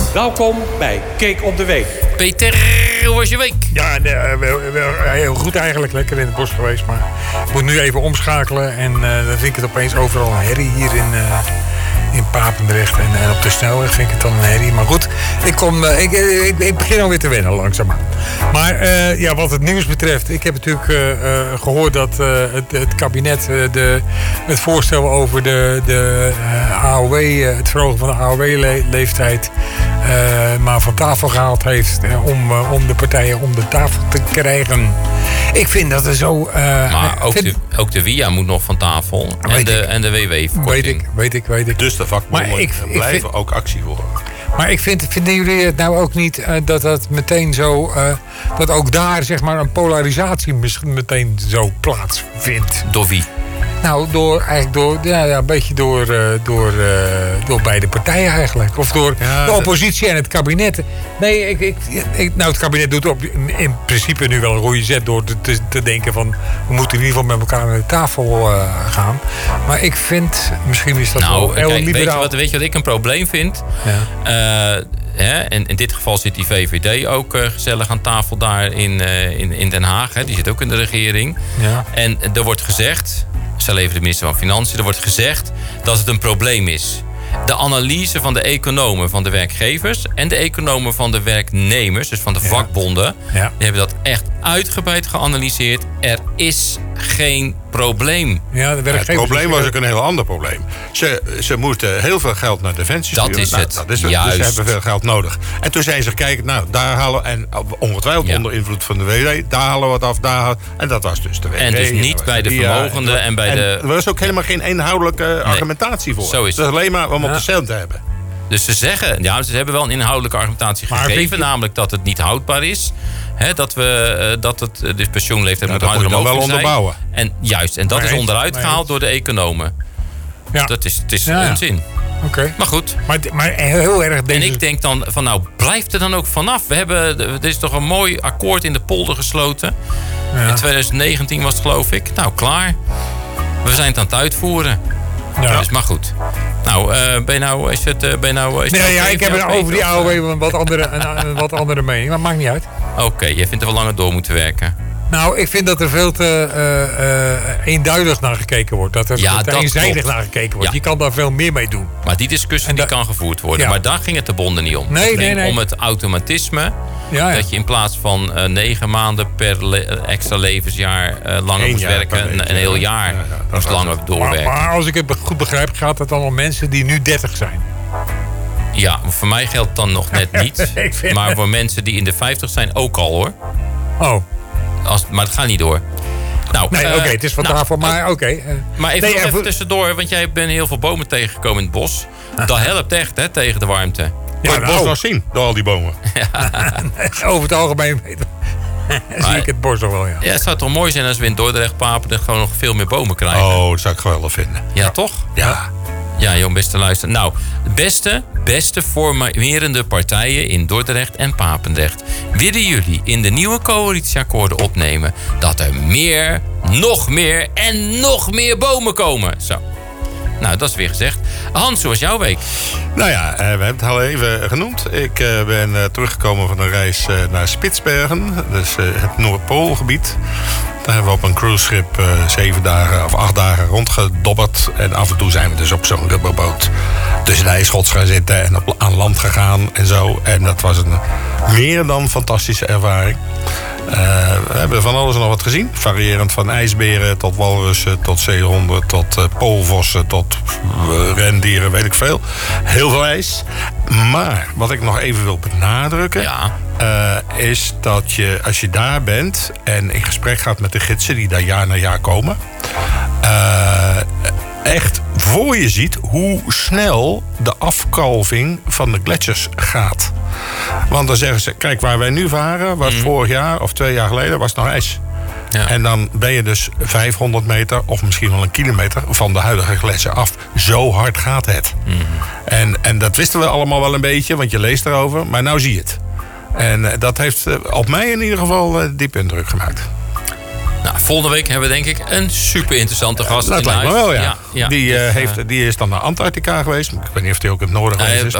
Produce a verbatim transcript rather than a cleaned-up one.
Welkom bij Kijk op de Week. Peter, hoe was je week? Ja, nee, wel, wel, heel goed eigenlijk. Lekker in het bos geweest. Maar ik moet nu even omschakelen. En uh, dan vind ik het opeens overal een herrie hier in, uh, in Papendrecht. En, en op de snelweg vind ik het dan een herrie. Maar goed, ik, kom, uh, ik, ik, ik begin alweer te wennen langzaamaan. Maar uh, ja, wat het nieuws betreft. Ik heb natuurlijk uh, uh, gehoord dat uh, het, het kabinet uh, de, het voorstel over de, de uh, A O W, uh, het verhogen van de A O W-leeftijd... Uh, maar van tafel gehaald heeft uh, om, uh, om de partijen om de tafel te krijgen. Ik vind dat er zo... Uh, maar ook, vind... de, ook de W I A moet nog van tafel. En de, en de W W-verkorting. Weet ik, weet ik, weet ik. Dus de vakbonden ik, blijven ik vind, ook actie voeren. Maar ik vind, vinden jullie het nou ook niet uh, dat dat meteen zo... Uh, dat ook daar zeg maar een polarisatie misschien meteen zo plaatsvindt? Door wie? Nou, door, eigenlijk door, ja, ja, een beetje door, uh, door, uh, door beide partijen eigenlijk. Of door ja, de oppositie dat... en het kabinet. Nee, ik, ik, ik, nou, het kabinet doet op, in principe nu wel een goede zet door te, te, te denken van... we moeten in ieder geval met elkaar naar de tafel uh, gaan. Maar ik vind, misschien is dat nou, wel heel kijk, liberaal. Weet je, wat, weet je wat ik een probleem vind? Ja. Uh, Hè, en in dit geval zit die V V D ook uh, gezellig aan tafel daar in, uh, in, in Den Haag. Hè. Die zit ook in de regering. Ja. En er wordt gezegd, zij levert de minister van Financiën... er wordt gezegd dat het een probleem is. De analyse van de economen van de werkgevers... en de economen van de werknemers, dus van de vakbonden... Ja. Ja. Die hebben dat echt uitgebreid geanalyseerd. Er is geen probleem. Ja, de ja, het probleem was ook een heel ander probleem. Ze, ze moesten heel veel geld naar Defensie sturen. Dat is nou, het, dat is het. juist. Dus ze hebben veel geld nodig. En toen zijn ze gekeken, nou, daar halen we... en ongetwijfeld ja. onder invloed van de W W, daar halen we het af, daar halen we, en dat was dus de W W. En dus niet bij de vermogenden ja, en bij en de... er was ook helemaal geen inhoudelijke nee. argumentatie voor. Zo is het. Het is alleen maar om ja. op de cent te hebben. Dus ze zeggen, ja, ze hebben wel een inhoudelijke argumentatie maar gegeven, je... namelijk dat het niet houdbaar is. He, dat we dat het de pensioenleeftijd ja, moet harder omhoog zijn. wel onderbouwen. En juist, en dat maar is onderuit gehaald eens. Door de economen. Ja. Dat is, het is ja, ja. onzin. Okay. Maar goed. Maar, maar heel erg deze... En ik denk dan van nou, blijf er dan ook vanaf. We hebben, er is toch een mooi akkoord in de polder gesloten. Ja. In twintig negentien was het geloof ik. Nou, klaar. We zijn het aan het uitvoeren. Ja. Dus maar goed. Nou, uh, ben je nou... Is het, uh, ben je nou is nee, nou ja, ik heb er over die A O W een wat andere, een, een wat andere mening. Maar maakt niet uit. Oké, okay, jij vindt er wel langer door moeten werken. Nou, ik vind dat er veel te uh, uh, eenduidig naar gekeken wordt. Dat er ja, te eenzijdig naar gekeken wordt. Ja. Je kan daar veel meer mee doen. Maar die discussie die da- kan gevoerd worden. Ja. Maar daar ging het de bonden niet om. Nee, het ging nee, nee. om het automatisme. Ja, ja. Dat je in plaats van uh, negen maanden per le- extra levensjaar uh, langer Eén moest werken. Een, een heel jaar ja, ja, moest langer doorwerken. Maar, maar als ik het goed begrijp, gaat het dan om mensen die nu dertig zijn. Ja, voor mij geldt dan nog net niet. Maar voor mensen die in de vijftig zijn ook al hoor. Oh. Als, maar het gaat niet door. Nou, nee, uh, oké, okay, het is van nou, tafel, maar oké. Okay. Uh, maar even, nee, nog even tussendoor, want jij bent heel veel bomen tegengekomen in het bos. Uh. Dat helpt echt, hè, tegen de warmte. Ja, kan je het bos nog zien, door al die bomen? Ja. Over het algemeen zie ik het bos nog wel, ja. Ja, het zou toch mooi zijn als we in Dordrecht, Papendrecht gewoon nog veel meer bomen krijgen. Oh, dat zou ik geweldig vinden. Ja, ja. toch? Ja. Ja, joh, beste luister. Nou, de beste, beste formerende partijen in Dordrecht en Papendrecht willen jullie in de nieuwe coalitieakkoorden opnemen dat er meer, nog meer en nog meer bomen komen. Zo. Nou, dat is weer gezegd. Hans, hoe was jouw week? Nou ja, we hebben het al even genoemd. Ik uh, ben uh, teruggekomen van een reis uh, naar Spitsbergen. Dus uh, het Noordpoolgebied. Daar hebben we op een cruiseschip uh, zeven dagen of acht dagen rondgedobberd. En af en toe zijn we dus op zo'n rubberboot tussen de ijsschots gaan zitten en op, aan land gegaan en zo. En dat was een meer dan fantastische ervaring. Uh, we hebben van alles en nog wat gezien. Variërend van ijsberen tot walrussen, tot zeehonden, tot uh, poolvossen, tot uh, rendieren, weet ik veel. Heel veel ijs. Maar wat ik nog even wil benadrukken... Ja. Uh, is dat je, als je daar bent en in gesprek gaat met de gidsen die daar jaar na jaar komen... Uh, echt voor je ziet hoe snel de afkalving van de gletsjers gaat. Want dan zeggen ze, kijk waar wij nu varen, was mm. vorig jaar of twee jaar geleden, was het nog ijs. Ja. En dan ben je dus vijfhonderd meter of misschien wel een kilometer van de huidige gletsjer af. Zo hard gaat het. Mm. En, en dat wisten we allemaal wel een beetje, want je leest erover, maar nou zie je het. En uh, dat heeft uh, op mij in ieder geval uh, diep indruk gemaakt. Nou, volgende week hebben we denk ik een super interessante gast. Uh, dat lijkt me wel, ja. ja, ja. Die, uh, heeft, die is dan naar Antarctica geweest. Ik weet niet of die ook in het noorden geweest is.